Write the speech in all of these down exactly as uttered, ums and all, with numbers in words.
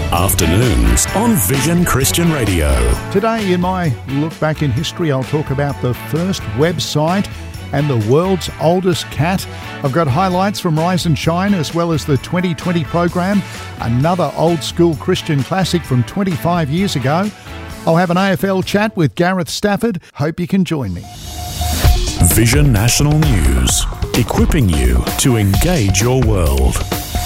Afternoons on Vision Christian Radio. Today in my look back in history, I'll talk about the first website and the world's oldest cat. I've got highlights from Rise and Shine as well as the twenty twenty program, another old school Christian classic from twenty-five years ago. I'll have an A F L chat with Gareth Stafford. Hope you can join me. Vision National News, equipping you to engage your world.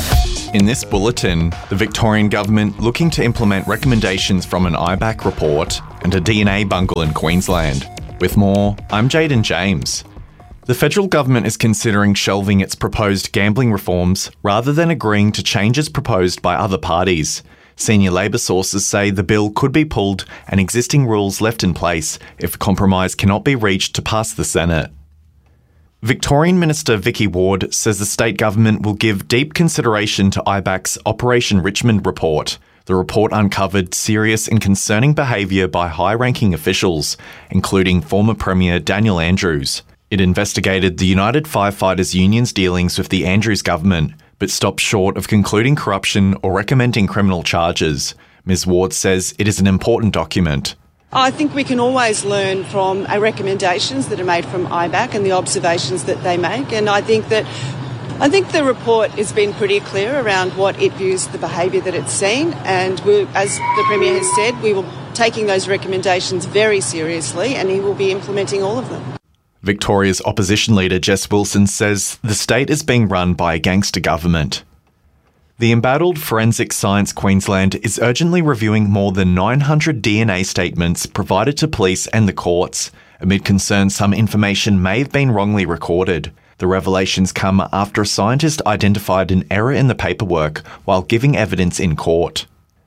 In this bulletin, the Victorian government looking to implement recommendations from an I BAC report and a D N A bungle in Queensland. With more, I'm Jaden James. The federal government is considering shelving its proposed gambling reforms rather than agreeing to changes proposed by other parties. Senior Labor sources say the bill could be pulled and existing rules left in place if a compromise cannot be reached to pass the Senate. Victorian Minister Vicky Ward says the state government will give deep consideration to I BAC's Operation Richmond report. The report uncovered serious and concerning behaviour by high-ranking officials, including former Premier Daniel Andrews. It investigated the United Firefighters Union's dealings with the Andrews government, but stopped short of concluding corruption or recommending criminal charges. Miz Ward says it is an important document. I think we can always learn from uh, recommendations that are made from I BAC and the observations that they make, and I think that I think the report has been pretty clear around what it views the behaviour that it's seen, and we, as the Premier has said, we will be taking those recommendations very seriously and he will be implementing all of them. Victoria's opposition leader Jess Wilson says the state is being run by a gangster government. The embattled Forensic Science Queensland is urgently reviewing more than nine hundred D N A statements provided to police and the courts, amid concern some information may have been wrongly recorded. The revelations come after a scientist identified an error in the paperwork while giving evidence in court.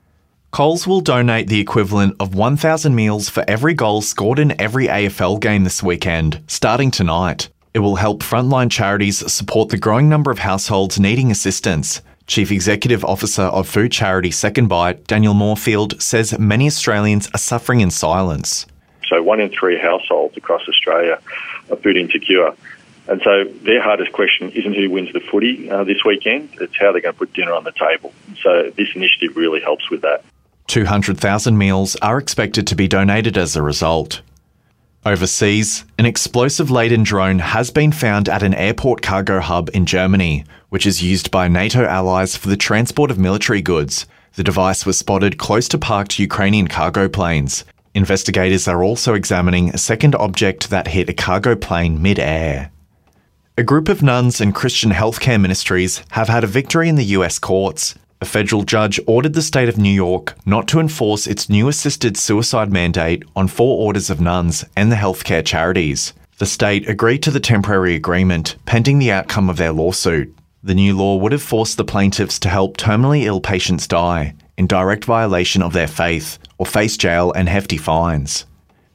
Coles will donate the equivalent of one thousand meals for every goal scored in every A F L game this weekend, starting tonight. It will help frontline charities support the growing number of households needing assistance. Chief Executive Officer of food charity Second Bite, Daniel Moorfield, says many Australians are suffering in silence. So one in three households across Australia are food insecure. And so their hardest question isn't who wins the footy uh, this weekend, it's how they're going to put dinner on the table. So this initiative really helps with that. two hundred thousand meals are expected to be donated as a result. Overseas, an explosive-laden drone has been found at an airport cargo hub in Germany, which is used by NATO allies for the transport of military goods. The device was spotted close to parked Ukrainian cargo planes. Investigators are also examining a second object that hit a cargo plane mid-air. A group of nuns and Christian healthcare ministries have had a victory in the U S courts. A federal judge ordered the state of New York not to enforce its new assisted suicide mandate on four orders of nuns and the healthcare charities. The state agreed to the temporary agreement pending the outcome of their lawsuit. The new law would have forced the plaintiffs to help terminally ill patients die in direct violation of their faith or face jail and hefty fines.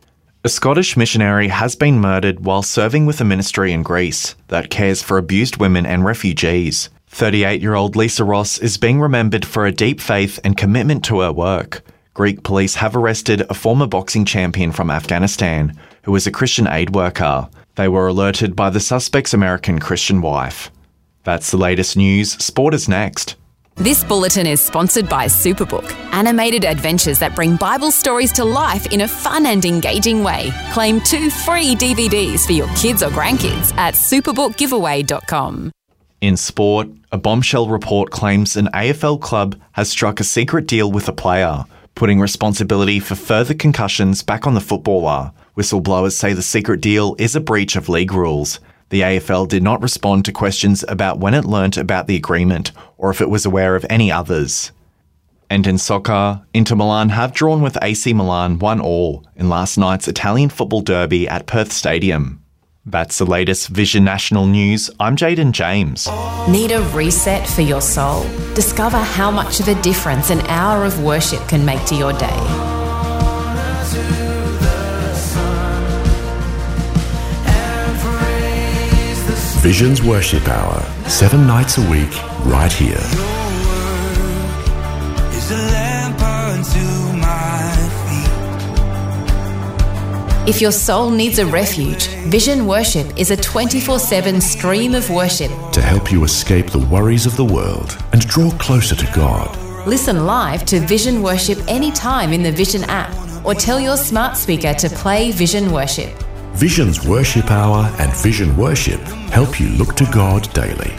A Scottish missionary has been murdered while serving with a ministry in Greece that cares for abused women and refugees. thirty-eight-year-old Lisa Ross is being remembered for a deep faith and commitment to her work. Greek police have arrested a former boxing champion from Afghanistan who was a Christian aid worker. They were alerted by the suspect's American Christian wife. That's the latest news. Sport is next. This bulletin is sponsored by Superbook, animated adventures that bring Bible stories to life in a fun and engaging way. Claim two free D V Ds for your kids or grandkids at superbook giveaway dot com. In sport, a bombshell report claims an A F L club has struck a secret deal with a player, putting responsibility for further concussions back on the footballer. Whistleblowers say the secret deal is a breach of league rules. The A F L did not respond to questions about when it learnt about the agreement or if it was aware of any others. And in soccer, Inter Milan have drawn with A C Milan one all in last night's Italian football derby at Perth Stadium. That's the latest Vision National News. I'm Jaden James. Need a reset for your soul? Discover how much of a difference an hour of worship can make to your day. Vision's Worship Hour, seven nights a week, right here. If your soul needs a refuge, Vision Worship is a twenty-four seven stream of worship to help you escape the worries of the world and draw closer to God. Listen live to Vision Worship anytime in the Vision app or tell your smart speaker to play Vision Worship. Vision's Worship Hour and Vision Worship help you look to God daily.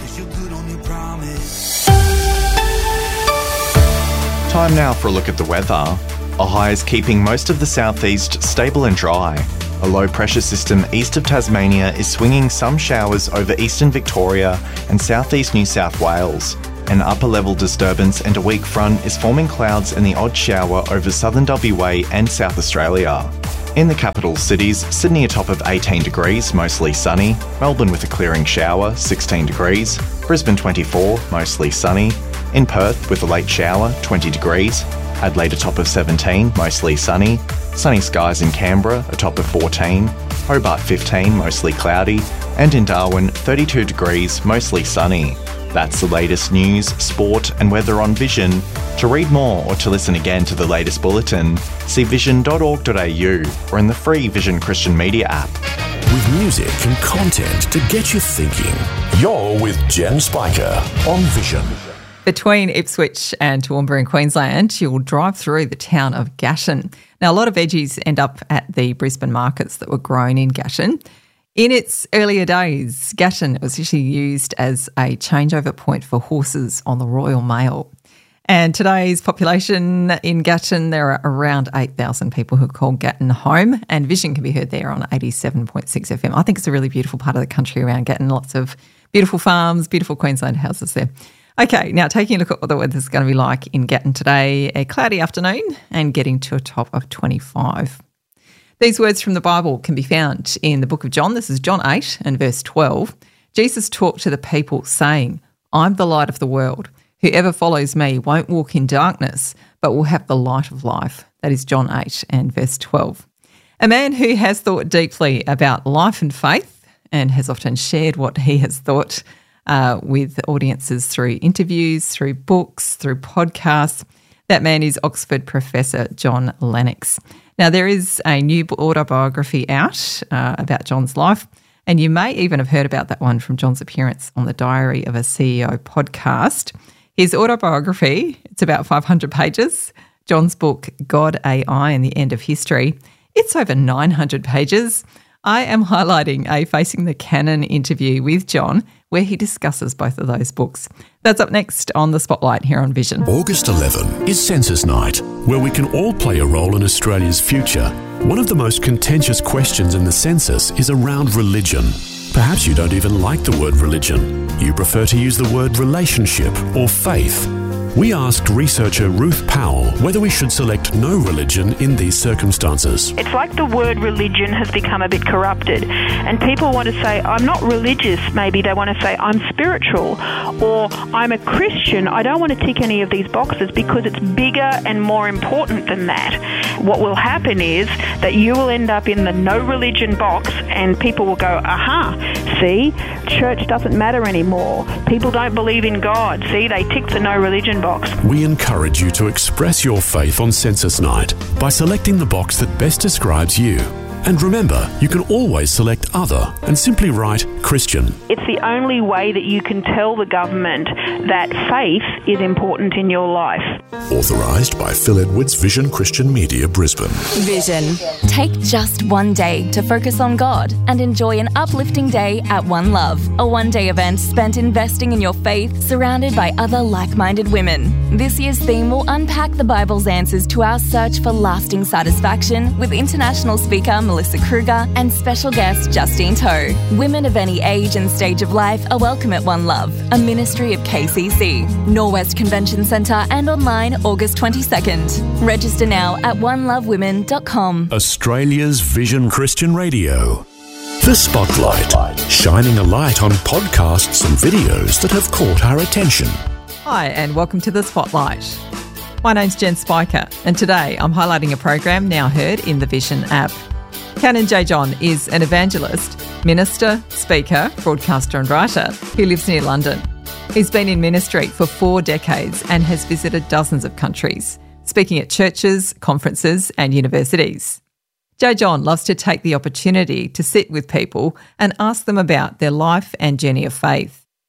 Time now for a look at the weather. A high is keeping most of the southeast stable and dry. A low pressure system east of Tasmania is swinging some showers over eastern Victoria and southeast New South Wales. An upper level disturbance and a weak front is forming clouds and the odd shower over southern W A and South Australia. In the capital cities, Sydney a top of eighteen degrees, mostly sunny. Melbourne with a clearing shower, sixteen degrees. Brisbane twenty-four, mostly sunny. In Perth with a late shower, twenty degrees. Adelaide a top of seventeen, mostly sunny. Sunny skies in Canberra, a top of fourteen. Hobart fifteen, mostly cloudy. And in Darwin, thirty-two degrees, mostly sunny. That's the latest news, sport and weather on Vision. To read more or to listen again to the latest bulletin, see vision dot org dot a u or in the free Vision Christian Media app. With music and content to get you thinking, you're with Jen Spiker on Vision. Between Ipswich and Toowoomba in Queensland, you'll drive through the town of Gatton. Now, a lot of veggies end up at the Brisbane markets that were grown in Gatton. In its earlier days, Gatton was actually used as a changeover point for horses on the Royal Mail. And today's population in Gatton, there are around eight thousand people who call Gatton home, and Vision can be heard there on eighty-seven point six F M. I think it's a really beautiful part of the country around Gatton, lots of beautiful farms, beautiful Queensland houses there. Okay, now taking a look at what the weather's going to be like in Gatton today, a cloudy afternoon and getting to a top of twenty-five. These words from the Bible can be found in the book of John. This is John eight and verse twelve. Jesus talked to the people saying, "I'm the light of the world. Whoever follows me won't walk in darkness, but will have the light of life." That is John eight and verse twelve. A man who has thought deeply about life and faith and has often shared what he has thought uh, with audiences through interviews, through books, through podcasts. That man is Oxford Professor John Lennox. Now, there is a new autobiography out uh, about John's life, and you may even have heard about that one from John's appearance on the Diary of a C E O podcast. His autobiography, it's about five hundred pages. John's book, God, A I and the End of History, it's over nine hundred pages. I am highlighting a Facing the Canon interview with John where he discusses both of those books. That's up next on The Spotlight here on Vision. August eleventh is Census Night, where we can all play a role in Australia's future. One of the most contentious questions in the census is around religion. Perhaps you don't even like the word religion. You prefer to use the word relationship or faith. We asked researcher Ruth Powell whether we should select no religion in these circumstances. It's like the word religion has become a bit corrupted, and people want to say, I'm not religious. Maybe they want to say, I'm spiritual, or I'm a Christian. I don't want to tick any of these boxes because it's bigger and more important than that. What will happen is that you will end up in the no religion box, and people will go, aha, see, church doesn't matter anymore. People don't believe in God. See, they tick the no religion box. We encourage you to express your faith on Census Night by selecting the box that best describes you. And remember, you can always select Other and simply write Christian. It's the only way that you can tell the government that faith is important in your life. Authorised by Phil Edwards, Vision Christian Media, Brisbane. Vision. Take just one day to focus on God and enjoy an uplifting day at One Love, a one-day event spent investing in your faith, surrounded by other like-minded women. This year's theme will unpack the Bible's answers to our search for lasting satisfaction with international speaker Melissa Kruger and special guest Justine Toe. Women of any age and stage of life are welcome at One Love, a ministry of K C C, Norwest Convention Centre, and online August twenty-second. Register now at one love women dot com. Australia's Vision Christian Radio. The Spotlight, shining a light on podcasts and videos that have caught our attention. Hi, and welcome to The Spotlight. My name's Jen Spiker, and today I'm highlighting a program now heard in the Vision app. Canon J. John is an evangelist, minister, speaker, broadcaster and writer who lives near London. He's been in ministry for four decades and has visited dozens of countries, speaking at churches, conferences and universities. J. John loves to take the opportunity to sit with people and ask them about their life and journey of faith.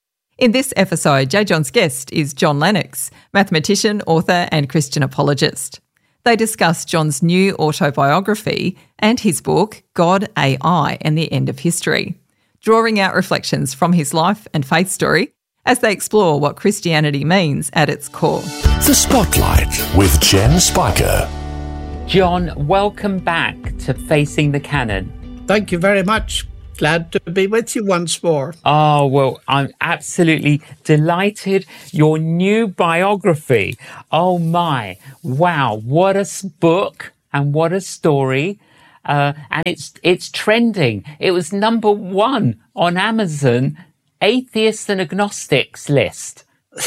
In this episode, J. John's guest is John Lennox, mathematician, author and Christian apologist. They discuss John's new autobiography and his book, God, A I and the End of History, drawing out reflections from his life and faith story as they explore what Christianity means at its core. The Spotlight with Jen Spiker. John, welcome back to Facing the Canon. Thank you very much. Glad to be with you once more. Oh, well, I'm absolutely delighted. Your new biography. Oh, my. Wow. What a book and what a story. Uh, and it's it's trending. It was number one on Amazon Atheists and Agnostics list.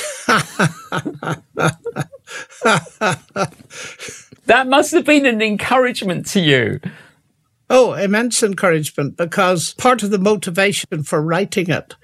That must have been an encouragement to you. Oh, immense encouragement, because part of the motivation for writing it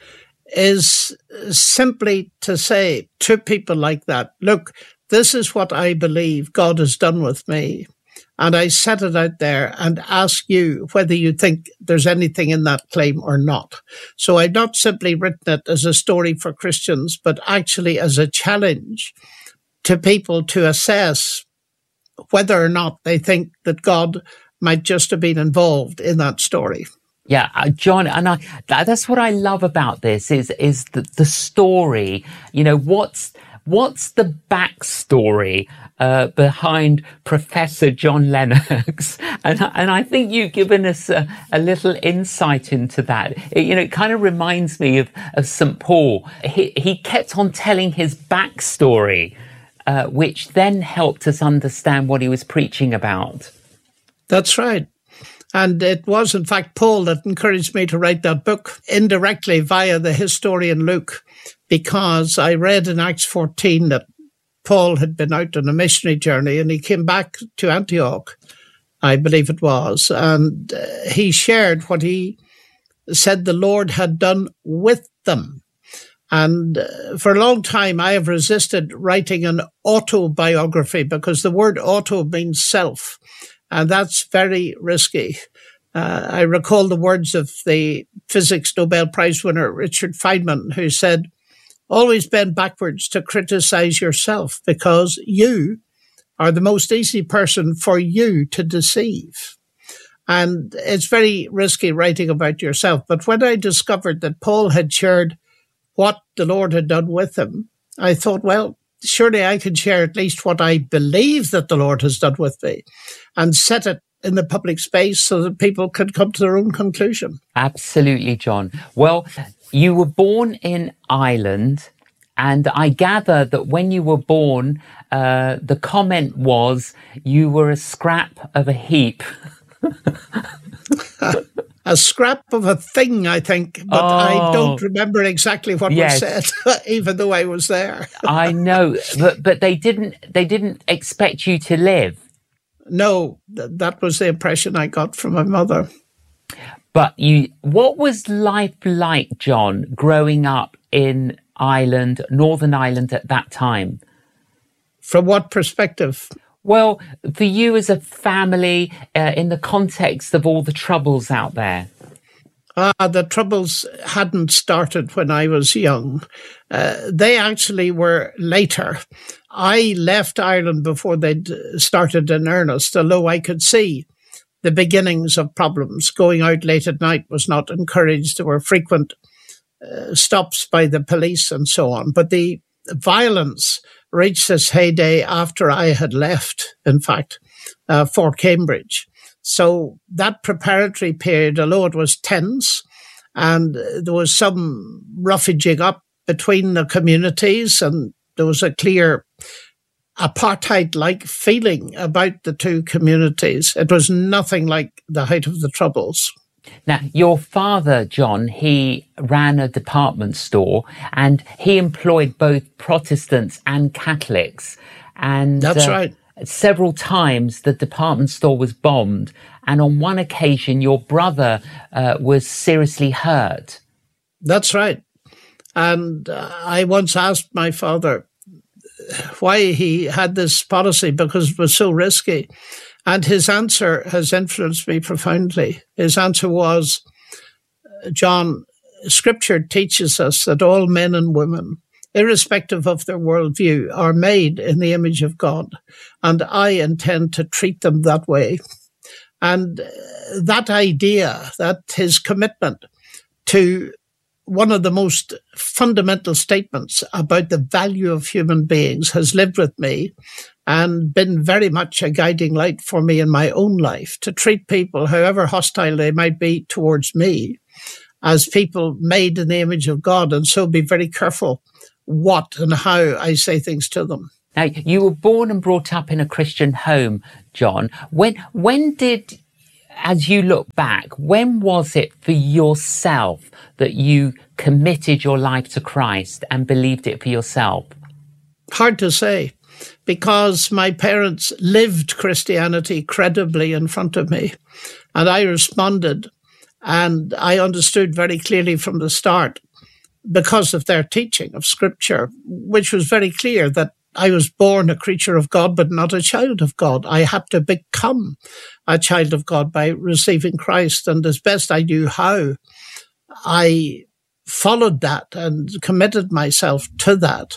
is simply to say to people like that, look, this is what I believe God has done with me. And I set it out there and ask you whether you think there's anything in that claim or not. So I've not simply written it as a story for Christians, but actually as a challenge to people to assess whether or not they think that God might just have been involved in that story. Yeah, uh, John, and I, that, that's what I love about this is is the, the story. You know, what's what's the backstory uh, behind Professor John Lennox? And and I think you've given us a, a little insight into that. It, you know, it kind of reminds me of of Saint Paul. He he kept on telling his backstory, uh, which then helped us understand what he was preaching about. That's right. And it was, in fact, Paul that encouraged me to write that book indirectly via the historian Luke, because I read in Acts fourteen that Paul had been out on a missionary journey and he came back to Antioch, I believe it was, and uh, he shared what he said the Lord had done with them. And uh, for a long time, I have resisted writing an autobiography because the word auto means self. And that's very risky. Uh, I recall the words of the physics Nobel Prize winner, Richard Feynman, who said, always bend backwards to criticize yourself because you are the most easy person for you to deceive. And it's very risky writing about yourself. But when I discovered that Paul had shared what the Lord had done with him, I thought, well, surely I can share at least what I believe that the Lord has done with me and set it in the public space so that people could come to their own conclusion. Absolutely, John. Well, you were born in Ireland, and I gather that when you were born, uh, the comment was you were a scrap of a heap. A scrap of a thing, I think, but oh, I don't remember exactly what yes. was said, even though I was there. I know, but but they didn't they didn't expect you to live. No, th- that was the impression I got from my mother. But you, what was life like, John, growing up in Ireland, Northern Ireland at that time? From what perspective? Well, for you as a family, uh, in the context of all the troubles out there. Ah, uh, the troubles hadn't started when I was young. Uh, they actually were later. I left Ireland before they'd started in earnest, although I could see the beginnings of problems. Going out late at night was not encouraged. There were frequent uh, stops by the police and so on. But the violence reached its heyday after I had left, in fact, uh, for Cambridge. So that preparatory period, although it was tense and there was some roughaging up between the communities and there was a clear apartheid-like feeling about the two communities, it was nothing like the height of the Troubles. Now, your father, John, he ran a department store and he employed both Protestants and Catholics. And That's uh, right. Several times the department store was bombed. And on one occasion, your brother uh, was seriously hurt. That's right. And uh, I once asked my father why he had this policy because it was so risky. And his answer has influenced me profoundly. His answer was, John, Scripture teaches us that all men and women, irrespective of their worldview, are made in the image of God. And I intend to treat them that way. And that idea, that his commitment to one of the most fundamental statements about the value of human beings has lived with me and been very much a guiding light for me in my own life, to treat people, however hostile they might be towards me, as people made in the image of God, and so be very careful what and how I say things to them. Now, you were born and brought up in a Christian home, John. When, when did, as you look back, when was it for yourself that you committed your life to Christ and believed it for yourself? Hard to say, because my parents lived Christianity credibly in front of me, and I responded, and I understood very clearly from the start, because of their teaching of Scripture, which was very clear that I was born a creature of God, but not a child of God. I had to become a child of God by receiving Christ. And as best I knew how, I followed that and committed myself to that.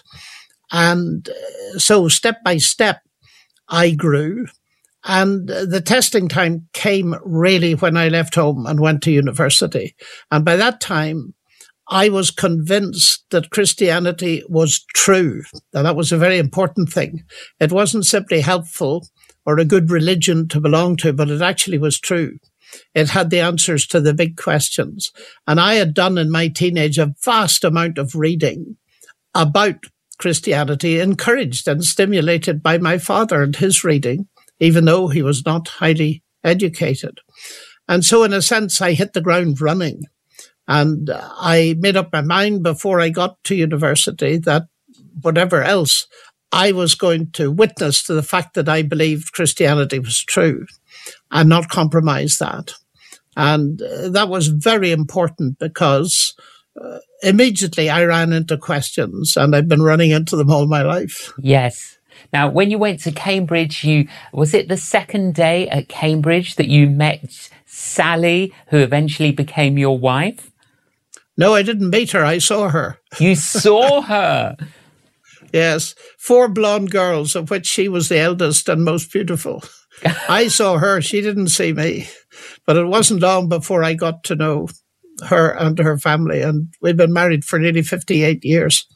And so step by step, I grew. And the testing time came really when I left home and went to university. And by that time, I was convinced that Christianity was true. Now, that was a very important thing. It wasn't simply helpful or a good religion to belong to, but it actually was true. It had the answers to the big questions. And I had done in my teenage a vast amount of reading about Christianity, encouraged and stimulated by my father and his reading, even though he was not highly educated. And so in a sense, I hit the ground running. And I made up my mind before I got to university that whatever else, I was going to witness to the fact that I believed Christianity was true and not compromise that. And that was very important because uh, immediately I ran into questions, and I've been running into them all my life. Yes. Now, when you went to Cambridge, you was it the second day at Cambridge that you met Sally, who eventually became your wife? No, I didn't meet her. I saw her. You saw her? Yes. Four blonde girls, of which she was the eldest and most beautiful. I saw her. She didn't see me. But it wasn't long before I got to know her and her family. And we've been married for nearly fifty-eight years.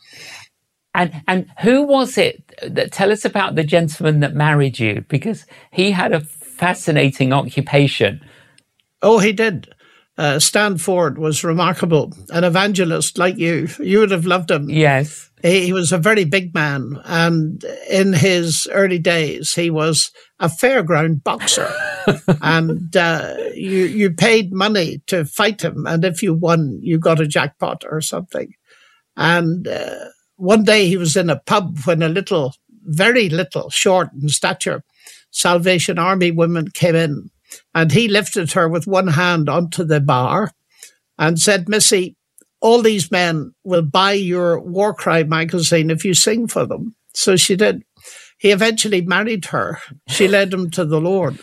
And and who was it? That, tell us about the gentleman that married you, because he had a fascinating occupation. Oh, he did. Uh, Stan Ford was remarkable, an evangelist like you. You would have loved him. Yes. He, he was a very big man, and in his early days, he was a fairground boxer. and uh, you you paid money to fight him, and if you won, you got a jackpot or something. And uh, one day he was in a pub when a little, very little, short in stature, Salvation Army woman came in. And he lifted her with one hand onto the bar and said, "Missy, all these men will buy your War Cry magazine if you sing for them." So she did. He eventually married her. She led him to the Lord.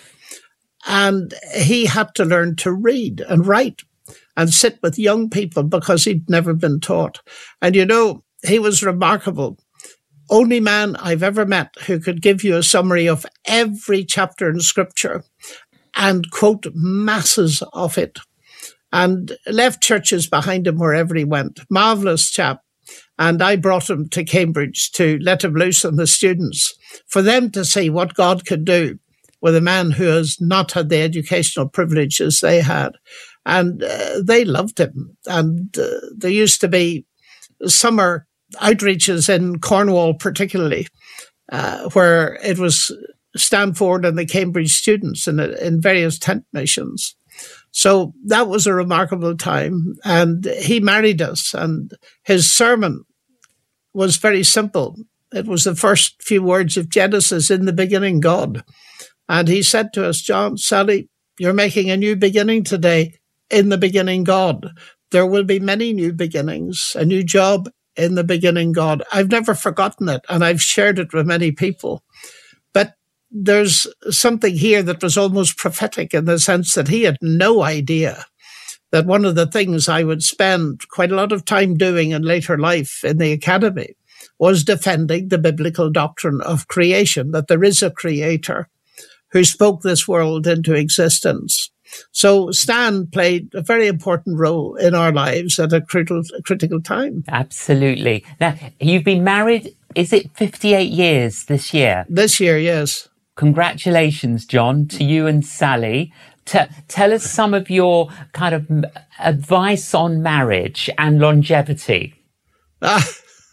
And he had to learn to read and write and sit with young people because he'd never been taught. And, you know, he was remarkable. Only man I've ever met who could give you a summary of every chapter in Scripture and quote masses of it, and left churches behind him wherever he went. Marvellous chap. And I brought him to Cambridge to let him loose on the students, for them to see what God could do with a man who has not had the educational privileges they had. And uh, they loved him. And uh, there used to be summer outreaches in Cornwall particularly, uh, where it was Stan Ford and the Cambridge students in, in various tent missions. So that was a remarkable time. And he married us, and his sermon was very simple. It was the first few words of Genesis, "In the beginning, God." And he said to us, "John, Sally, you're making a new beginning today. In the beginning, God. There will be many new beginnings, a new job in the beginning, God." I've never forgotten it, and I've shared it with many people. But there's something here that was almost prophetic in the sense that he had no idea that one of the things I would spend quite a lot of time doing in later life in the academy was defending the biblical doctrine of creation, that there is a creator who spoke this world into existence. So Stan played a very important role in our lives at a critical, critical time. Absolutely. Now, you've been married, is it fifty-eight years this year? This year, yes. Congratulations, John, to you and Sally. T- tell us some of your kind of advice on marriage and longevity. Ah,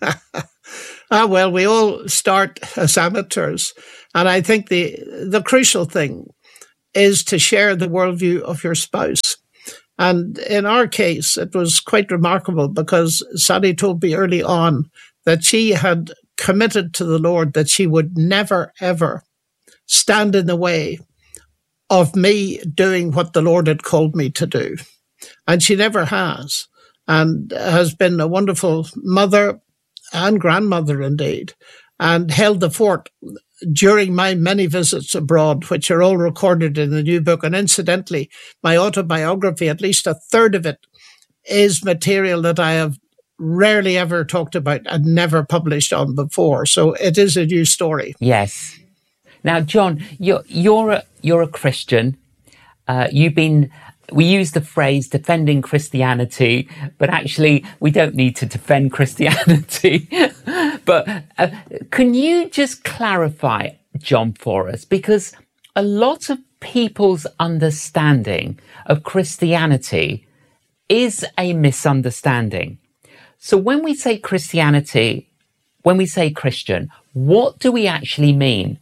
ah, well, we all start as amateurs. And I think the the crucial thing is to share the worldview of your spouse. And in our case, it was quite remarkable because Sally told me early on that she had committed to the Lord that she would never, ever stand in the way of me doing what the Lord had called me to do. And she never has, and has been a wonderful mother and grandmother indeed, and held the fort during my many visits abroad, which are all recorded in the new book. And incidentally, my autobiography, at least a third of it, is material that I have rarely ever talked about and never published on before. So it is a new story. Yes. Now, John, you're you're a, you're a Christian. Uh, you've been. We use the phrase defending Christianity, but actually we don't need to defend Christianity. But uh, can you just clarify, John, for us? Because a lot of people's understanding of Christianity is a misunderstanding. So when we say Christianity, when we say Christian, what do we actually mean?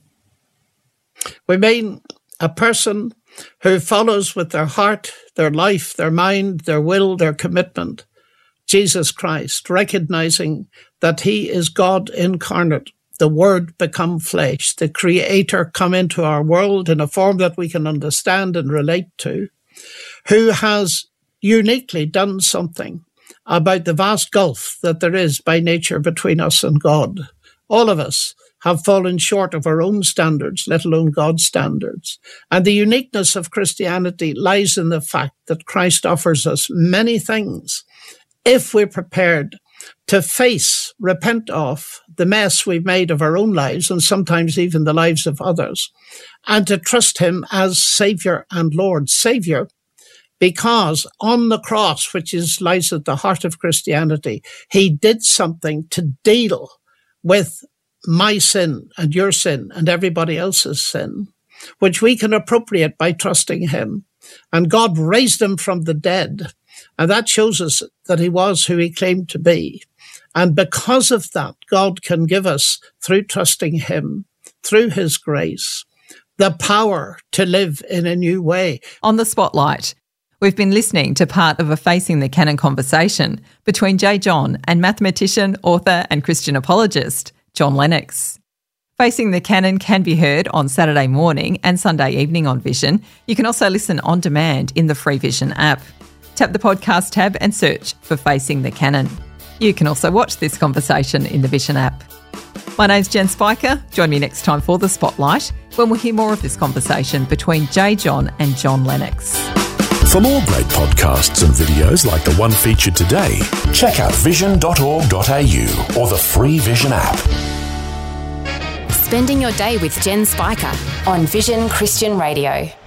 We mean a person who follows with their heart, their life, their mind, their will, their commitment, Jesus Christ, recognizing that he is God incarnate, the Word become flesh, the Creator come into our world in a form that we can understand and relate to, who has uniquely done something about the vast gulf that there is by nature between us and God. All of us have fallen short of our own standards, let alone God's standards. And the uniqueness of Christianity lies in the fact that Christ offers us many things if we're prepared to face, repent of the mess we've made of our own lives and sometimes even the lives of others, and to trust him as Savior and Lord. Savior, because on the cross, which is lies at the heart of Christianity, he did something to deal with my sin and your sin and everybody else's sin, which we can appropriate by trusting him. And God raised him from the dead. And that shows us that he was who he claimed to be. And because of that, God can give us, through trusting him, through his grace, the power to live in a new way. On the Spotlight, we've been listening to part of a Facing the Canon conversation between J. John and mathematician, author and Christian apologist John Lennox. Facing the Canon can be heard on Saturday morning and Sunday evening on Vision. You can also listen on demand in the free Vision app. Tap the podcast tab and search for Facing the Canon. You can also watch this conversation in the Vision app. My name's Jen Spiker. Join me next time for The Spotlight when we'll hear more of this conversation between J. John and John Lennox. For more great podcasts and videos like the one featured today, check out vision dot org dot a u or the free Vision app. Spending your day with Jen Spiker on Vision Christian Radio.